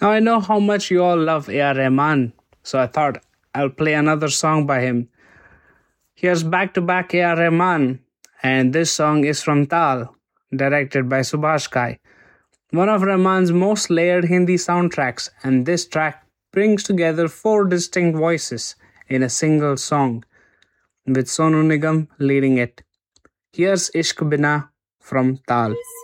Now I know how much you all love A.R. Rahman, so I thought I'll play another song by him. Here's back to back A.R. Rahman, and this song is from Tal, directed by Subhash Ghai. One of Rahman's most layered Hindi soundtracks, and this track brings together four distinct voices in a single song, with Sonu Nigam leading it. Here's Ishq Bina from Tal.